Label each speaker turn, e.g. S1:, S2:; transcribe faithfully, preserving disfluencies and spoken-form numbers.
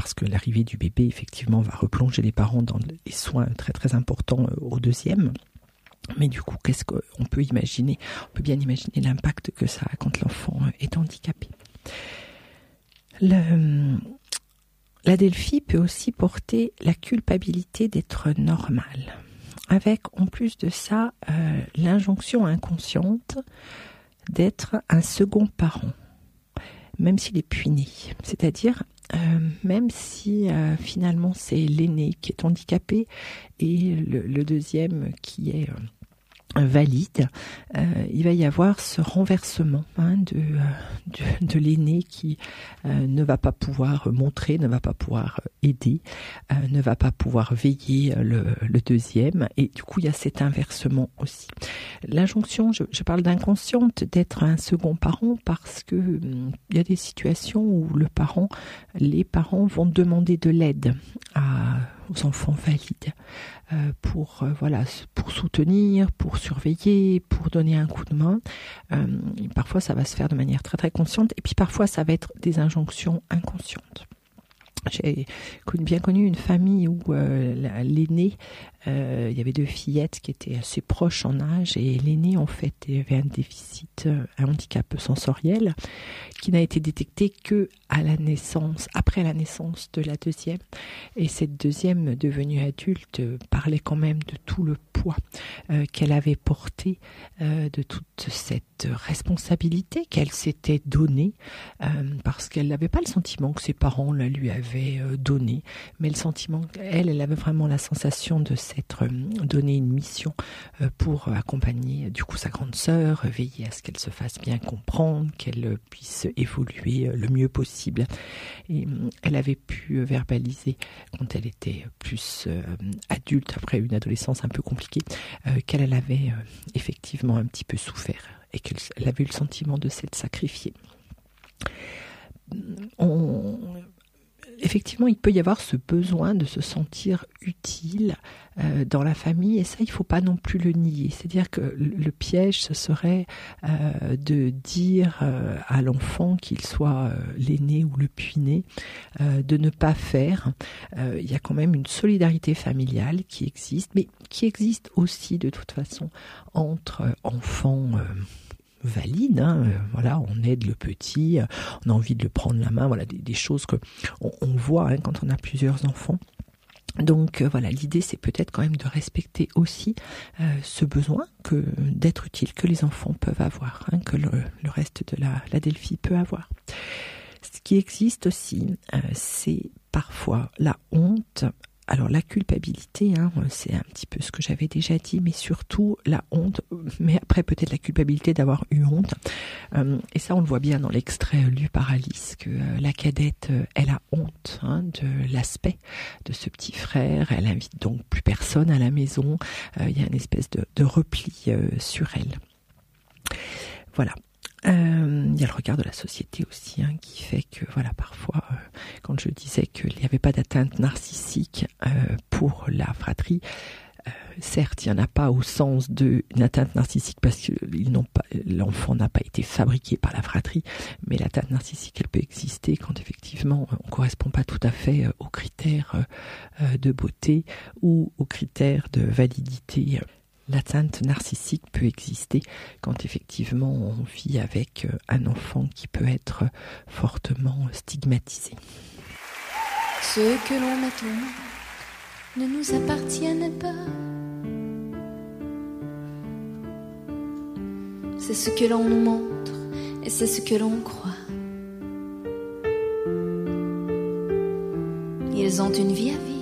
S1: parce que l'arrivée du bébé, effectivement, va replonger les parents dans des soins très très importants au deuxième. Mais du coup, qu'est-ce qu'on peut imaginer ? On peut bien imaginer l'impact que ça a quand l'enfant est handicapé. Le, la Delphi peut aussi porter la culpabilité d'être normale, avec en plus de ça euh, l'injonction inconsciente d'être un second parent, même s'il est puiné. C'est-à-dire, euh, même si euh, finalement c'est l'aîné qui est handicapé et le, le deuxième qui est... Euh, valide, euh, il va y avoir ce renversement hein, de, euh, de, de l'aîné qui euh, ne va pas pouvoir montrer, ne va pas pouvoir aider, euh, ne va pas pouvoir veiller le, le deuxième, et du coup il y a cet inversement aussi. L'injonction, je, je parle d'inconsciente, d'être un second parent parce que hum, il y a des situations où le parent, les parents vont demander de l'aide à, aux enfants valides. Euh, pour euh, voilà pour soutenir, pour surveiller, pour donner un coup de main. Euh, parfois ça va se faire de manière très très consciente et puis parfois ça va être des injonctions inconscientes. J'ai bien connu une famille où euh, l'aîné, euh, il y avait deux fillettes qui étaient assez proches en âge et l'aîné en fait avait un déficit, un handicap sensoriel qui n'a été détecté que à la naissance, après la naissance de la deuxième. Et cette deuxième, devenue adulte, parlait quand même de tout le poids euh, qu'elle avait porté, euh, de toute cette responsabilité qu'elle s'était donnée, euh, parce qu'elle n'avait pas le sentiment que ses parents la lui avaient euh, donné, mais le sentiment qu'elle, elle avait vraiment la sensation de s'être euh, donné une mission euh, pour accompagner du coup sa grande sœur, veiller à ce qu'elle se fasse bien comprendre, qu'elle puisse évoluer le mieux possible. Et elle avait pu verbaliser quand elle était plus euh, adulte, après une adolescence un peu compliquée, euh, qu'elle avait euh, effectivement un petit peu souffert et qu'elle avait eu le sentiment de s'être sacrifiée. On... Effectivement, il peut y avoir ce besoin de se sentir utile euh, dans la famille, et ça, il ne faut pas non plus le nier. C'est-à-dire que le piège, ce serait euh, de dire euh, à l'enfant, qu'il soit euh, l'aîné ou le puiné, euh, de ne pas faire. Euh, il y a quand même une solidarité familiale qui existe, mais qui existe aussi de toute façon entre enfants euh, valide, hein, euh, voilà, on aide le petit, euh, on a envie de le prendre la main, voilà, des, des choses que on, on voit hein, quand on a plusieurs enfants. Donc euh, voilà, l'idée c'est peut-être quand même de respecter aussi euh, ce besoin que d'être utile que les enfants peuvent avoir, hein, que le, le reste de la, la Delphi peut avoir. Ce qui existe aussi, euh, c'est parfois la honte. Alors la culpabilité, hein, c'est un petit peu ce que j'avais déjà dit, mais surtout la honte, mais après peut-être la culpabilité d'avoir eu honte. Euh, et ça on le voit bien dans l'extrait lu par Alice, que euh, la cadette, euh, elle a honte hein, de l'aspect de ce petit frère, elle invite donc plus personne à la maison, euh, il y a une espèce de, de repli euh, sur elle. Voilà. Euh, il y a le regard de la société aussi hein, qui fait que voilà parfois euh, quand je disais qu'il n'y avait pas d'atteinte narcissique euh, pour la fratrie, euh, certes il n'y en a pas au sens d'une atteinte narcissique parce que ils n'ont pas, l'enfant n'a pas été fabriqué par la fratrie, mais l'atteinte narcissique elle peut exister quand effectivement on ne correspond pas tout à fait aux critères euh, de beauté ou aux critères de validité. L'atteinte narcissique peut exister quand effectivement on vit avec un enfant qui peut être fortement stigmatisé.
S2: Ce que l'on met au monde ne nous appartiennent pas. C'est ce que l'on nous montre et c'est ce que l'on croit. Ils ont une vie à vivre